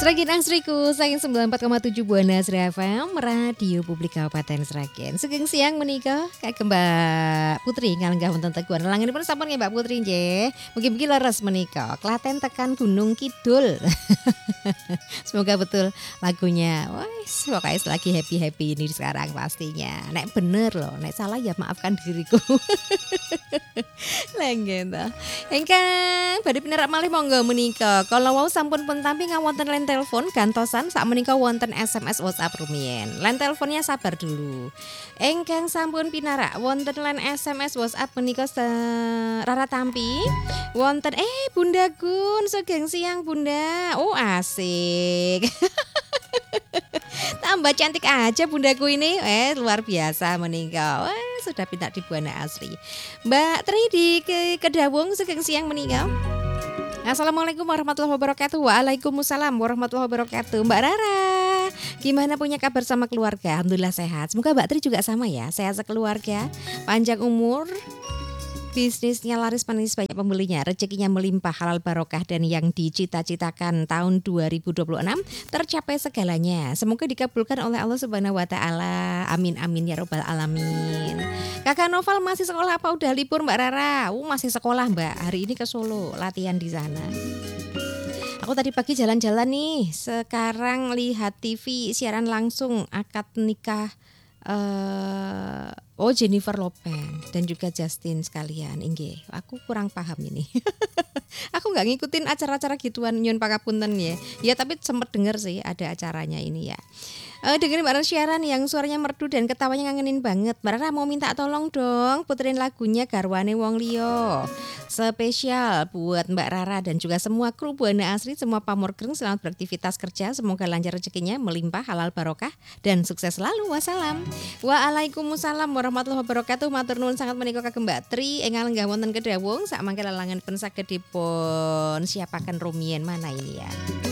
Sragen Asriku, saking 94,7 Buana Asri FM, Radio Publik Kabupaten Sragen. Sugeng siang menika kagem Mbak Putri ngalenggah wonten teguhan. Langenipun sampun nggih Mbak Putri nggih. Mugi-mugi leres menika. Klaten tekan Gunung Kidul. Semoga betul lagunya. Wes, pokoknya lagi happy-happy ini sekarang pastinya. Nek bener loh, nek salah ya maafkan diriku. Lengen toh. Engkang badhe pinerak malih monggo menika. Kalau wau sampun pun tampi ngawonten line telepon gantosan sak menika wonten SMS WhatsApp rumiyin. Line teleponnya sabar dulu. Engkang sampun pinarak wonten line SMS WhatsApp menika rara tampi wonten Bunda Gun sugeng siang Bunda. Oh asik. Tambah cantik aja bundaku ini. Luar biasa menika. Wah, sudah pintar di Buana Asri. Mbak Tri di Kedawung sugeng siang menika. Assalamualaikum warahmatullahi wabarakatuh. Waalaikumsalam warahmatullahi wabarakatuh. Mbak Rara, gimana punya kabar sama keluarga? Alhamdulillah sehat. Semoga Mbak Tri juga sama ya, sehat sekeluarga, panjang umur, bisnisnya laris manis banyak pembelinya, rezekinya melimpah halal barokah dan yang dicita-citakan tahun 2026 tercapai segalanya. Semoga dikabulkan oleh Allah Subhanahu wa taala. Amin amin ya robbal alamin. Kakak Noval masih sekolah apa udah libur Mbak Rara? Masih sekolah Mbak. Hari ini ke Solo latihan di sana. Aku tadi pagi jalan-jalan nih. Sekarang lihat TV siaran langsung akad nikah Jennifer Lopez dan juga Justin sekalian. Inggih, aku kurang paham ini. Aku nggak ngikutin acara-acara gituan nyun pangapunten ya. Ya tapi sempet denger sih ada acaranya ini ya. Dengerin Mbak Rara siaran yang suaranya merdu dan ketawanya ngangenin banget. Mbak Rara mau minta tolong dong puterin lagunya Garwane Wong Liya. Spesial buat Mbak Rara dan juga semua kru Buana Asri, semua pamorgreng selamat beraktivitas kerja. Semoga lancar rezekinya, melimpah, halal barokah dan sukses selalu. Wassalam. Waalaikumsalam warahmatullahi wabarakatuh. Matur nuwun sangat menika kagem Mbak Tri enggal lenggah wonten Kedawung sak mangke lelangan pen saged dipun siapaken rumiyin mana ini ya.